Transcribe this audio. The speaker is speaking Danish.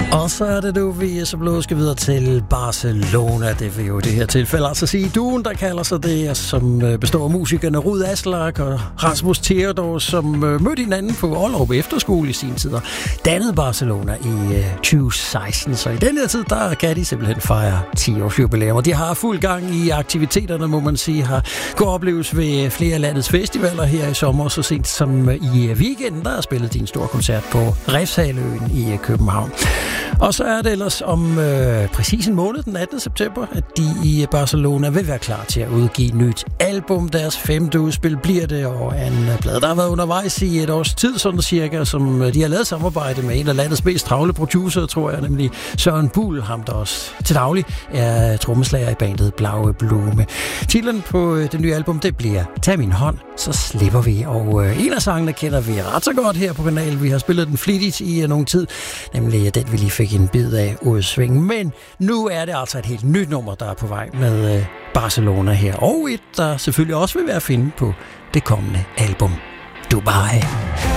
Og så er det nu, vi så blevet skal videre til Barcelona. Det vil jo i det her tilfælde altså sige duen, der kalder sig det, som består af musikerne Rud Aslak og Rasmus Theodor, som mødte hinanden på Ollerup Efterskole i sin tid og dannede Barcelona i 2016. Så i den her tid, der kan de simpelthen fejre 10 års jubilæum. Og de har fuld gang i aktiviteterne, må man sige, har kunnet opleves ved flere af landets festivaler her i sommer. Så sent som i weekenden, der har spillet de en stor koncert på Refshaleøen i København. Og så er det ellers om præcis en måned, den 18. september, at de i Barcelona vil være klar til at udgive nyt album. Deres 5. udspil bliver det, og en plade, der har været undervejs i et års tid, sådan cirka, som de har lavet samarbejde med en af landets mest travle producer, tror jeg, nemlig Søren Buhl, ham der også til daglig er trommeslager i bandet Blaue Blume. Titlen på det nye album, det bliver Tag min hånd, så slipper vi. Og en af sangene kender vi ret så godt her på kanalen. Vi har spillet den flittigt i nogen tid, nemlig den, vi lige fik en bid af Udsving. Men nu er det altså et helt nyt nummer, der er på vej med Barcelona her. Og et, der selvfølgelig også vil være at finde på det kommende album. Dubai.